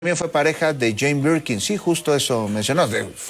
También fue pareja de Jane Birkin, sí, justo eso mencionó,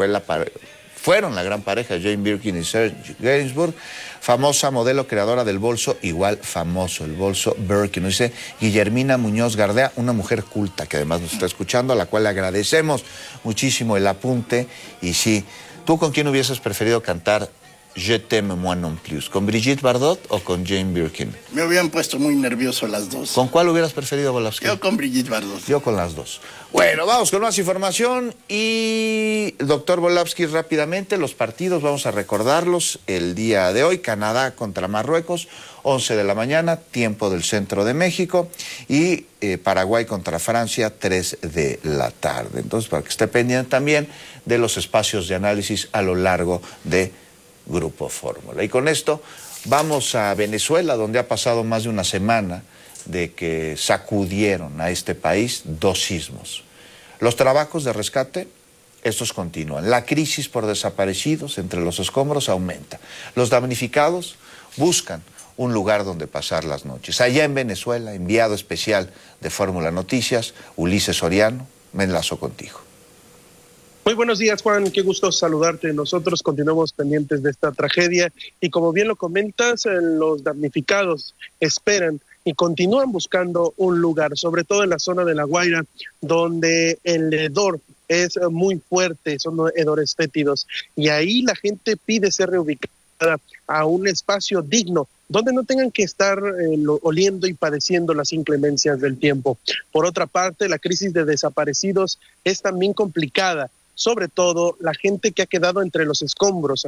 fueron la gran pareja Jane Birkin y Serge Gainsbourg, famosa modelo creadora del bolso, igual famoso, el bolso Birkin. Nos dice Guillermina Muñoz Gardea, una mujer culta que además nos está escuchando, a la cual le agradecemos muchísimo el apunte. Y sí, ¿tú con quién hubieses preferido cantar Je t'aime moi non plus? ¿Con Brigitte Bardot o con Jane Birkin? Me hubieran puesto muy nervioso las dos. ¿Con cuál hubieras preferido, Volapsky? Yo con Brigitte Bardot. Yo con las dos. Bueno, vamos con más información y doctor Volapsky, rápidamente los partidos, vamos a recordarlos el día de hoy. Canadá contra Marruecos, 11 de la mañana, tiempo del centro de México, y Paraguay contra Francia, 3 de la tarde. Entonces, para que esté pendiente también de los espacios de análisis a lo largo de Grupo Fórmula. Y con esto vamos a Venezuela, donde ha pasado más de una semana de que sacudieron a este país dos sismos. Los trabajos de rescate, estos continúan. La crisis por desaparecidos entre los escombros aumenta. Los damnificados buscan un lugar donde pasar las noches. Allá en Venezuela, enviado especial de Fórmula Noticias, Ulises Soriano, me enlazo contigo. Muy buenos días, Juan, qué gusto saludarte. Nosotros continuamos pendientes de esta tragedia y como bien lo comentas, los damnificados esperan y continúan buscando un lugar, sobre todo en la zona de La Guaira, donde el hedor es muy fuerte, son hedores fétidos, y ahí la gente pide ser reubicada a un espacio digno, donde no tengan que estar oliendo y padeciendo las inclemencias del tiempo. Por otra parte, la crisis de desaparecidos es también complicada. Sobre todo la gente que ha quedado entre los escombros,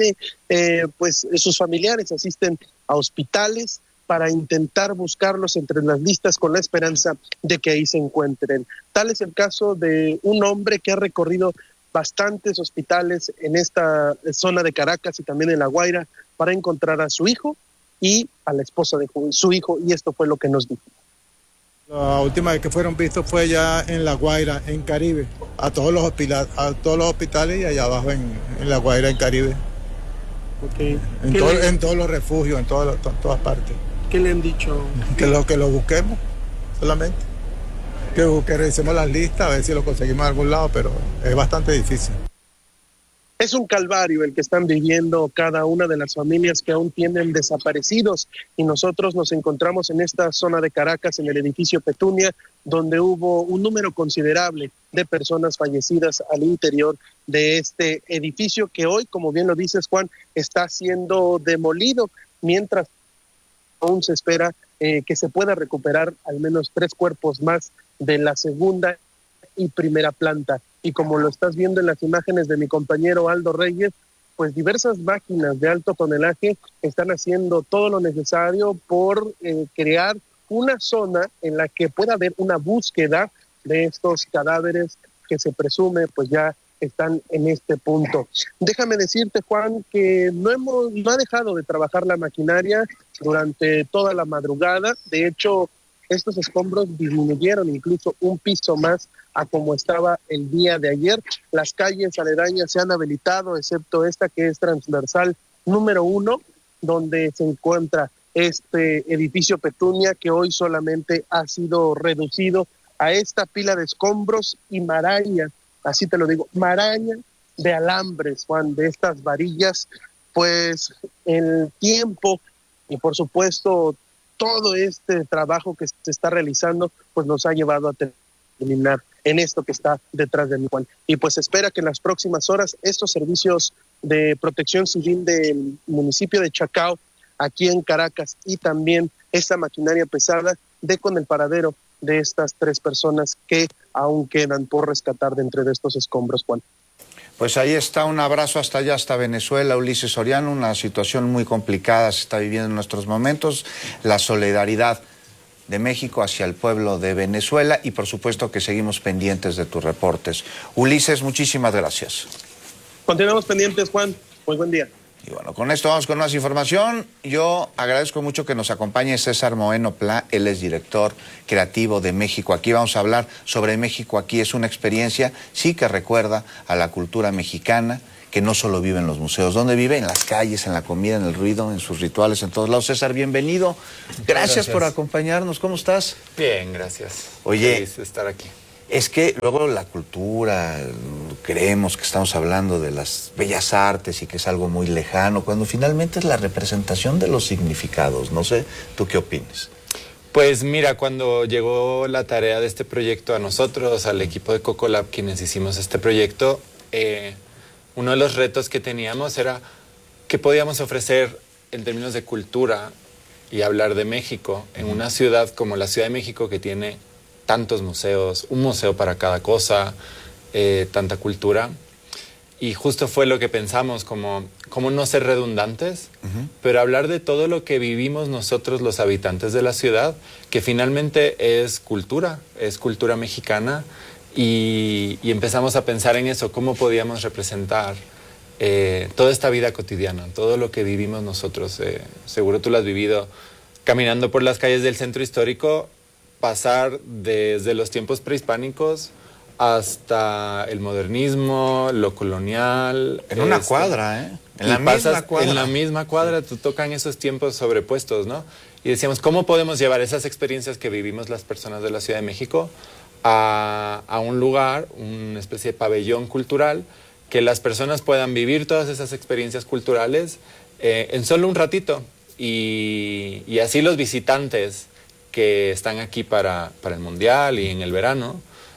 pues sus familiares asisten a hospitales para intentar buscarlos entre las listas con la esperanza de que ahí se encuentren. Tal es el caso de un hombre que ha recorrido bastantes hospitales en esta zona de Caracas y también en La Guaira para encontrar a su hijo y a la esposa de su hijo, y esto fue lo que nos dijo. La última vez que fueron vistos fue ya en La Guaira, en Caribe, a todos los hospitales y allá abajo en La Guaira, en Caribe. Okay. En todos los refugios, en todas partes. ¿Qué le han dicho? Que lo busquemos, solamente. Que revisemos las listas, a ver si lo conseguimos en algún lado, pero es bastante difícil. Es un calvario el que están viviendo cada una de las familias que aún tienen desaparecidos, y nosotros nos encontramos en esta zona de Caracas, en el edificio Petunia, donde hubo un número considerable de personas fallecidas al interior de este edificio que hoy, como bien lo dices, Juan, está siendo demolido, mientras aún se espera que se pueda recuperar al menos 3 cuerpos más de la segunda y primera planta. Y como lo estás viendo en las imágenes de mi compañero Aldo Reyes, pues diversas máquinas de alto tonelaje están haciendo todo lo necesario por crear una zona en la que pueda haber una búsqueda de estos cadáveres que se presume pues ya están en este punto. Déjame decirte, Juan, que no ha dejado de trabajar la maquinaria durante toda la madrugada. De hecho, estos escombros disminuyeron incluso un piso más a como estaba el día de ayer. Las calles aledañas se han habilitado, excepto esta que es transversal número 1, donde se encuentra este edificio Petunia, que hoy solamente ha sido reducido a esta pila de escombros y maraña, así te lo digo, maraña de alambres, Juan, de estas varillas. Pues el tiempo y por supuesto todo este trabajo que se está realizando pues nos ha llevado a terminar en esto que está detrás de mí, Juan. Y pues espera que en las próximas horas estos servicios de protección civil del municipio de Chacao, aquí en Caracas, y también esta maquinaria pesada dé con el paradero de estas 3 personas que aún quedan por rescatar de entre estos escombros, Juan. Pues ahí está, un abrazo hasta allá, hasta Venezuela, Ulises Soriano. Una situación muy complicada se está viviendo en nuestros momentos. La solidaridad de México hacia el pueblo de Venezuela, y por supuesto que seguimos pendientes de tus reportes. Ulises, muchísimas gracias. Continuamos pendientes, Juan. Muy buen día. Y bueno, con esto vamos con más información. Yo agradezco mucho que nos acompañe César Moeno Pla, él es director creativo de México Aquí. Vamos a hablar sobre México Aquí. Es una experiencia, sí, que recuerda a la cultura mexicana, que no solo vive en los museos, donde vive en las calles, en la comida, en el ruido, en sus rituales, en todos lados. César, bienvenido. Gracias por acompañarnos. ¿Cómo estás? Bien, gracias. Oye, feliz de estar aquí. Es que luego la cultura, creemos que estamos hablando de las bellas artes y que es algo muy lejano, cuando finalmente es la representación de los significados. No sé, ¿tú qué opinas? Pues mira, cuando llegó la tarea de este proyecto a nosotros, al equipo de Cocolab, quienes hicimos este proyecto, uno de los retos que teníamos era qué podíamos ofrecer en términos de cultura y hablar de México en una ciudad como la Ciudad de México, que tiene tantos museos, un museo para cada cosa, tanta cultura. Y justo fue lo que pensamos, como no ser redundantes, pero hablar de todo lo que vivimos nosotros los habitantes de la ciudad, que finalmente es cultura mexicana, y empezamos a pensar en eso, cómo podíamos representar toda esta vida cotidiana, todo lo que vivimos nosotros. Seguro tú lo has vivido caminando por las calles del centro histórico, pasar desde los tiempos prehispánicos hasta el modernismo, lo colonial. En una cuadra, ¿eh? En la misma cuadra. En la misma cuadra, te tocan esos tiempos sobrepuestos, ¿no? Y decíamos, ¿cómo podemos llevar esas experiencias que vivimos las personas de la Ciudad de México a un lugar, una especie de pabellón cultural, que las personas puedan vivir todas esas experiencias culturales en solo un ratito? Y así los visitantes que están aquí para el Mundial y en el verano,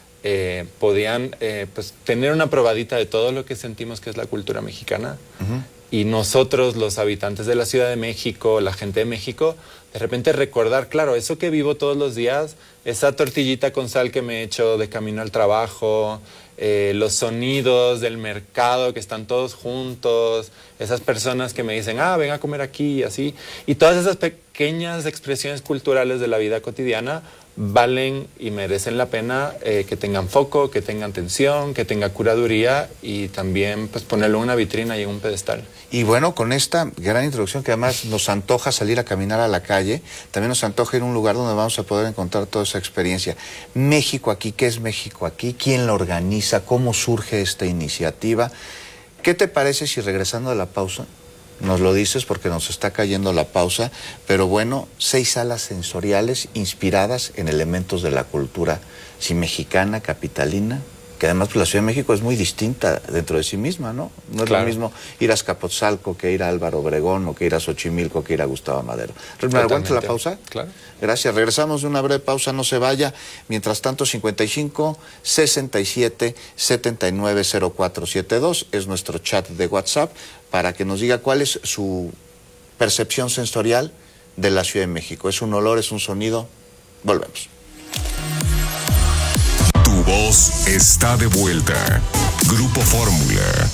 podían pues, tener una probadita de todo lo que sentimos que es la cultura mexicana. Y nosotros, los habitantes de la Ciudad de México, la gente de México, de repente recordar, claro, eso que vivo todos los días, esa tortillita con sal que me echo de camino al trabajo, los sonidos del mercado que están todos juntos, esas personas que me dicen, ven a comer aquí y así, y todas esas pequeñas expresiones culturales de la vida cotidiana valen y merecen la pena que tengan foco, que tengan atención, que tenga curaduría, y también pues ponerlo en una vitrina y en un pedestal. Y bueno, con esta gran introducción, que además nos antoja salir a caminar a la calle, también nos antoja ir a un lugar donde vamos a poder encontrar toda esa experiencia. México Aquí, ¿qué es México Aquí? ¿Quién lo organiza? ¿Cómo surge esta iniciativa? ¿Qué te parece si, regresando de la pausa, nos lo dices, porque nos está cayendo la pausa, pero bueno, 6 salas sensoriales inspiradas en elementos de la cultura, sí, mexicana, capitalina, que además pues, la Ciudad de México es muy distinta dentro de sí misma, ¿no? No es lo mismo ir a Azcapotzalco que ir a Álvaro Obregón, o que ir a Xochimilco, que ir a Gustavo Madero. ¿Me aguantas la pausa? Claro. Gracias. Regresamos de una breve pausa, no se vaya. Mientras tanto, 55 67 79 0472 es nuestro chat de WhatsApp, para que nos diga cuál es su percepción sensorial de la Ciudad de México. ¿Es un olor, es un sonido? Volvemos. Tu voz está de vuelta. Grupo Fórmula.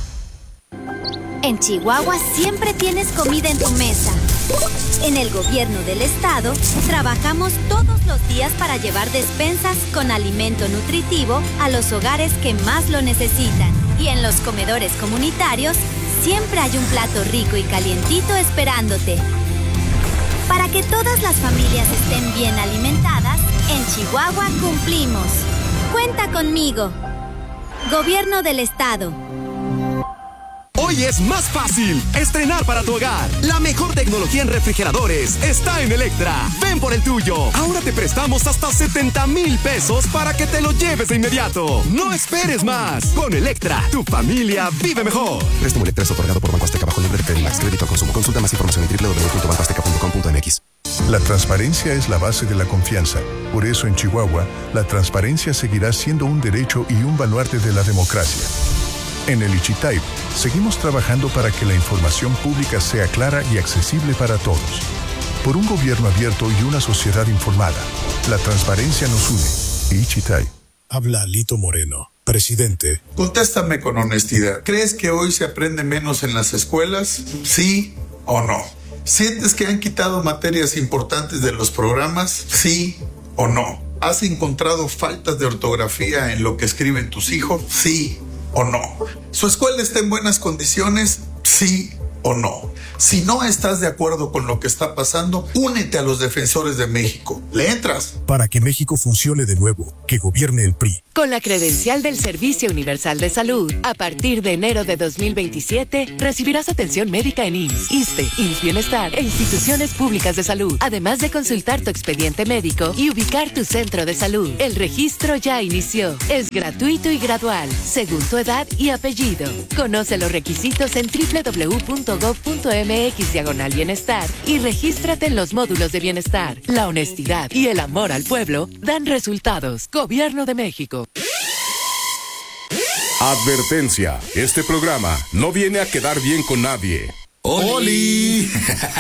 En Chihuahua siempre tienes comida en tu mesa. En el gobierno del estado trabajamos todos los días para llevar despensas con alimento nutritivo a los hogares que más lo necesitan. Y en los comedores comunitarios siempre hay un plato rico y calientito esperándote. Para que todas las familias estén bien alimentadas, en Chihuahua cumplimos. Cuenta conmigo. Gobierno del Estado. Hoy es más fácil estrenar para tu hogar. La mejor tecnología en refrigeradores está en Electra. Ven por el tuyo. Ahora te prestamos hasta 70,000 pesos para que te lo lleves de inmediato. No esperes más. Con Electra, tu familia vive mejor. Préstamo Electra es otorgado por Banco Azteca bajo el nombre de Credimax. Crédito al consumo. Consulta más información en www.bancoazteca.com.mx. La transparencia es la base de la confianza. Por eso en Chihuahua, la transparencia seguirá siendo un derecho y un baluarte de la democracia. En el Ichitayp, seguimos trabajando para que la información pública sea clara y accesible para todos. Por un gobierno abierto y una sociedad informada, la transparencia nos une. Ichitayp. Habla Lito Moreno, presidente. Contéstame con honestidad. ¿Crees que hoy se aprende menos en las escuelas? ¿Sí o no? ¿Sientes que han quitado materias importantes de los programas? ¿Sí o no? ¿Has encontrado faltas de ortografía en lo que escriben tus hijos? ¿Sí o no? ¿Su escuela está en buenas condiciones? ¿Sí o no. Si no estás de acuerdo con lo que está pasando, únete a los defensores de México. ¿Le entras? Para que México funcione de nuevo, que gobierne el PRI. Con la credencial del Servicio Universal de Salud, a partir de enero de 2027, recibirás atención médica en IMSS, ISSSTE, IMSS Bienestar e instituciones públicas de salud, además de consultar tu expediente médico y ubicar tu centro de salud. El registro ya inició. Es gratuito y gradual, según tu edad y apellido. Conoce los requisitos en www.gov.mx/bienestar y regístrate en los módulos de bienestar. La honestidad y el amor al pueblo dan resultados. Gobierno de México. Advertencia, este programa no viene a quedar bien con nadie. ¡Oli!